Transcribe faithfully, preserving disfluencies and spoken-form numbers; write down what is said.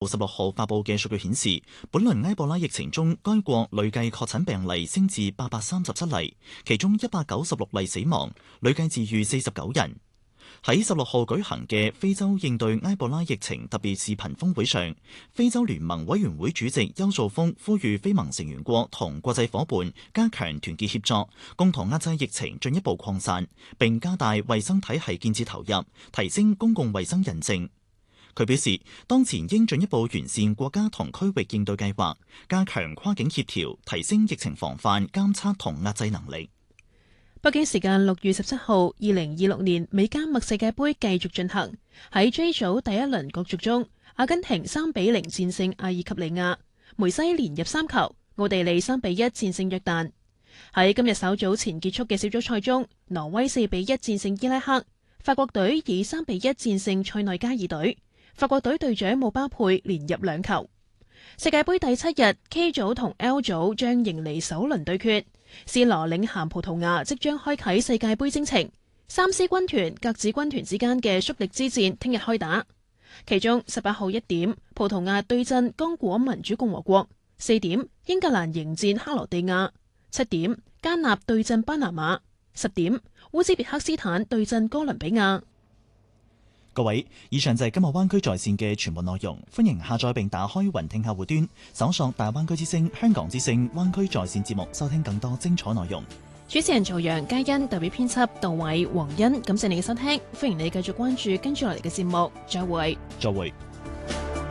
十六號發布嘅數據顯示，本輪埃博拉疫情中，該國累計確診病例升至八百三十七例，其中一百九十六例死亡，累計治愈四十九人。喺十六號舉行嘅非洲應對埃博拉疫情特別視頻峰會上，非洲聯盟委員會主席邱素峰呼籲非盟成員國同國際夥伴加強團結協作，共同壓制疫情進一步擴散，並加大衛生體系建設投入，提升公共衛生認證。佢表示，當前應進一步完善國家同區域應對計劃，加強跨境協調，提升疫情防範、監測同壓制能力。 北京時間六月十七號，二零二六年美加墨世界盃繼續進行。喺 J 組第一輪角逐中，阿根廷三比零戰勝阿爾及利亞，梅西連入三球，奧地利三比一戰勝約旦。喺今日稍早前結束嘅小組賽中，挪威四比一戰勝伊拉克，法國隊以三比一戰勝塞內加爾隊。法國隊隊長姆巴佩連入兩球。世界盃第七日 ，K 組同 L 組將迎嚟首輪對決。C 羅領銜葡萄牙即將開啟世界盃征程，三 C 軍團、格子軍團之間嘅蓄力之戰聽日開打。其中十八號一點，葡萄牙對陣剛果民主共和國；四點，英格蘭迎戰克羅地亞；七點，加納對陣巴拿馬；十點，烏茲別克斯坦對陣哥倫比亞。 各位，以上就係今日灣區在線嘅全部內容，歡迎下載並打開雲聽客戶端，搜索大灣區之聲、香港之聲、灣區在線節目，收聽更多精彩內容。 主持人曹陽、嘉欣，代表編輯杜偉、黃欣，感謝你嘅收聽，歡迎你繼續關注跟住落嚟嘅節目，再會。 再會。